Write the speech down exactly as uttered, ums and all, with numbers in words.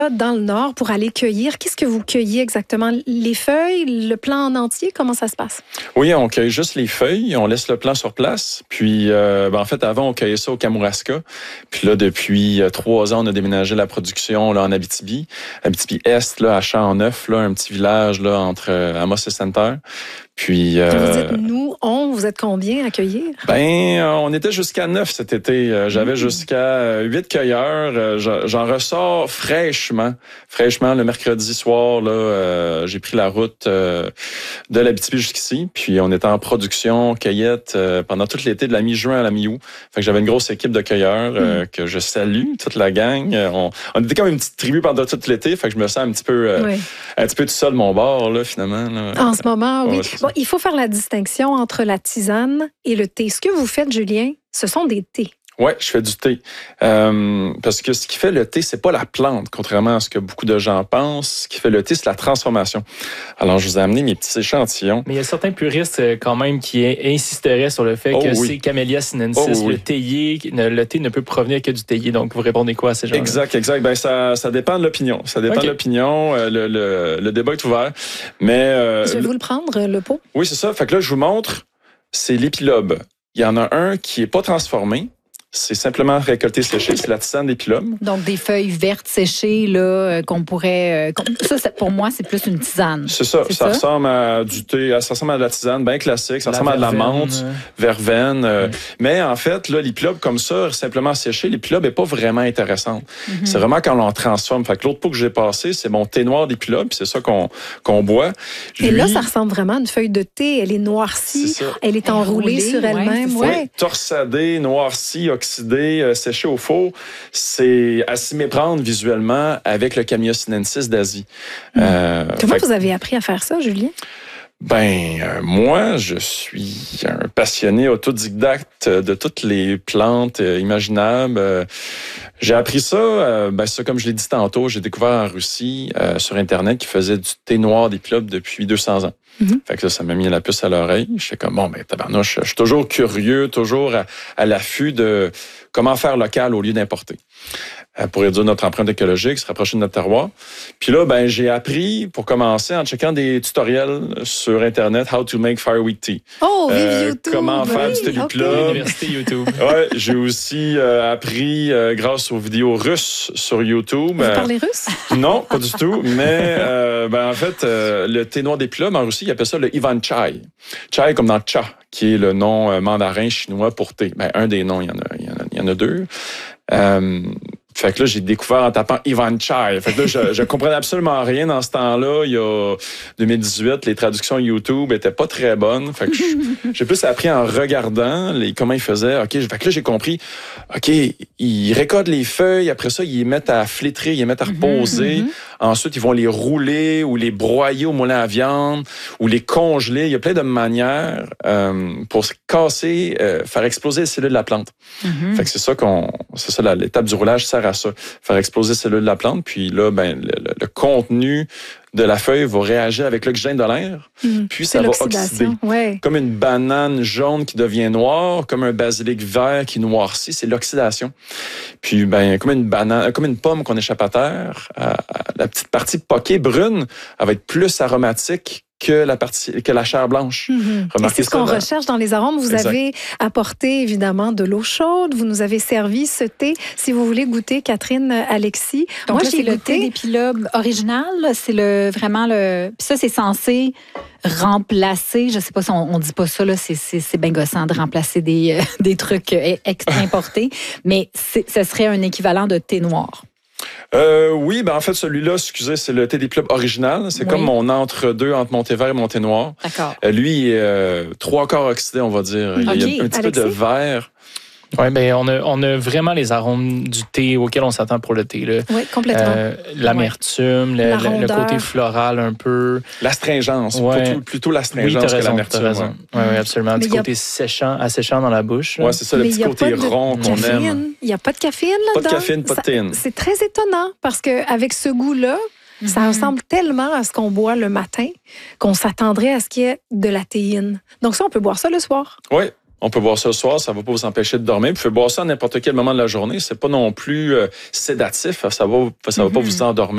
dans le nord pour aller cueillir. Qu'est-ce que vous cueillez exactement? Les feuilles, le plant en entier? Comment ça se passe? Oui, on cueille juste les feuilles, on laisse le plant sur place. Puis, euh, ben, en fait, avant, on cueillait ça au Kamouraska. Puis là, depuis euh, trois ans, on a déménagé la production là, en Abitibi. Abitibi-Est, là, à Champ-Neuf, là, un petit village là, entre euh, Amos et Sainte-Terre. Puis, euh, vous dites nous, on, vous êtes combien à cueillir? Ben, euh, on était jusqu'à neuf cet été. Euh, j'avais mmh. jusqu'à huit cueilleurs. Euh, j'en ressors fraîchement. Fraîchement, le mercredi soir, là, euh, j'ai pris la route euh, de l'Abitibi jusqu'ici. Puis, on était en production, cueillette, euh, pendant tout l'été, de la mi-juin à la mi-août. Fait que j'avais une grosse équipe de cueilleurs euh, mmh. que je salue, toute la gang. On, on était comme une petite tribu pendant tout l'été. Fait que je me sens un petit peu, euh, oui. un petit peu tout seul de mon bord, là, finalement. Là. En ce moment, oui. Ouais, bon, il faut faire la distinction entre la tisane et le thé. Ce que vous faites, Julien, ce sont des thés. Oui, je fais du thé. Euh, parce que ce qui fait le thé, c'est pas la plante, contrairement à ce que beaucoup de gens pensent. Ce qui fait le thé, c'est la transformation. Alors, je vous ai amené mes petits échantillons. Mais il y a certains puristes, quand même, qui insisteraient sur le fait oh, que oui. c'est Camellia sinensis, oh, oui. le théier. Le thé ne peut provenir que du théier. Donc, vous répondez quoi à ces gens-là? Exact, exact. Ben, ça, ça dépend de l'opinion. Ça dépend okay. de l'opinion. Le, le, le débat est ouvert. Mais, euh, je vais vous le prendre, le pot. Oui, c'est ça. Fait que là, je vous montre, c'est l'épilobe. Il y en a un qui est pas transformé. C'est simplement récolté séché, c'est la tisane d'épilobe. Donc, des feuilles vertes séchées, là, euh, qu'on pourrait... Euh, qu'on... Ça, ça, pour moi, c'est plus une tisane. C'est ça. Ça, ça ressemble à du thé, ça ressemble à de la tisane, bien classique. Ça la ressemble verveine, à de la menthe, euh... verveine. Euh, ouais. Mais en fait, là, l'épilobe comme ça, simplement séché, l'épilobe n'est pas vraiment intéressante. Mm-hmm. C'est vraiment quand on en transforme. Fait que l'autre pot que j'ai passé, c'est mon thé noir d'épilobe, puis c'est ça qu'on, qu'on boit. Et Lui, là, ça ressemble vraiment à une feuille de thé. Elle est noircie, est elle est enroulée Enroulée, sur elle-même. Ouais, ouais. Torsadée, noircie, oxydé, euh, séché au four, c'est à s'y méprendre visuellement avec le Camellia sinensis d'Asie. Mmh. Euh, Comment vous avez appris à faire ça, Julien? Ben, euh, moi, je suis un passionné autodidacte de toutes les plantes euh, imaginables. Euh, j'ai appris ça, euh, ben, ça, comme je l'ai dit tantôt, j'ai découvert en Russie, euh, sur Internet, qui faisait du thé noir d'épilobe depuis deux cents ans. Mm-hmm. Fait que ça, ça m'a mis la puce à l'oreille. J'étais comme, bon, ben, tabarnouche, je suis toujours curieux, toujours à, à l'affût de comment faire local au lieu d'importer. Pour réduire notre empreinte écologique, se rapprocher de notre terroir. Puis là, ben, j'ai appris, pour commencer, en checkant des tutoriels sur Internet, how to make fireweed tea. Oh, vive euh, YouTube! Comment faire oui, du thé d'épilobe. Okay. L'université YouTube. Ouais, j'ai aussi euh, appris euh, grâce aux vidéos russes sur YouTube. Vous euh, parlez russe? Non, pas du tout. Mais euh, ben, en fait, euh, le thé noir d'épilobe, en Russie, ils appellent ça le Ivan Chai. Chai comme dans cha, qui est le nom euh, mandarin chinois pour thé. Ben, un des noms, il y en a, il y en a, il y en a deux. Euh, Fait que là, j'ai découvert en tapant Ivan Chai. Fait que là, je, je comprenais absolument rien dans ce temps-là. Il y a deux mille dix-huit, les traductions YouTube étaient pas très bonnes. Fait que je, j'ai plus appris en regardant les, comment ils faisaient. OK, fait que là, j'ai compris. OK, ils récoltent les feuilles. Après ça, ils les mettent à flétrer, ils les mettent à reposer. Mm-hmm. Ensuite, ils vont les rouler ou les broyer au moulin à viande ou les congeler. Il y a plein de manières euh, pour casser, euh, faire exploser les cellules de la plante. Mm-hmm. Fait que c'est ça qu'on, c'est ça l'étape du roulage sert à ça, faire exploser les cellules de la plante. Puis là, ben le, le, le contenu de la feuille va réagir avec l'oxygène de l'air, mmh, puis ça va oxyder. Ouais. Comme une banane jaune qui devient noire, comme un basilic vert qui noircit, c'est l'oxydation. Puis ben comme une banane, comme une pomme qu'on échappe à terre, à, à, la petite partie poquée brune, elle va être plus aromatique que la partie, que la chair blanche. Mm-hmm. Et c'est ce qu'on là. recherche dans les arômes. Vous exact. avez apporté évidemment de l'eau chaude. Vous nous avez servi ce thé. Si vous voulez goûter, Catherine, Alexis. Donc moi, là, j'ai c'est goûté... le thé d'épilobe original. C'est le vraiment le. Puis ça, c'est censé remplacer. Je sais pas si on, on dit pas ça là. C'est c'est, c'est bien gossant de remplacer des euh, des trucs extra importés. Mais c'est, ce serait un équivalent de thé noir. Euh, oui, ben en fait, celui-là, excusez, c'est le thé d'épilobe original. C'est oui. comme mon entre-deux entre mon thé vert et mon thé noir. D'accord. Euh, lui, il est euh, trois quarts oxydé, on va dire. Il okay. y a un petit Alexis? peu de vert. Oui, bien, on a, on a vraiment les arômes du thé auxquels on s'attend pour le thé. Là. Oui, complètement. Euh, l'amertume, ouais. le, le, le côté floral un peu. L'astringence, ouais. plutôt, plutôt l'astringence oui, que raison, l'amertume. Oui, ouais, absolument. Du côté a... séchant, asséchant dans la bouche. Oui, c'est ça, le Mais petit côté rond qu'on caféine. aime. Il n'y a pas de caféine là-dedans. Pas de caféine, pas de théine. C'est très étonnant parce qu'avec ce goût-là, mm-hmm. ça ressemble tellement à ce qu'on boit le matin qu'on s'attendrait à ce qu'il y ait de la théine. Donc ça, on peut boire ça le soir. Oui. On peut boire ça le soir, ça ne va pas vous empêcher de dormir. Vous pouvez boire ça à n'importe quel moment de la journée. C'est pas non plus euh, sédatif, ça va, ça va mm-hmm. pas vous endormir.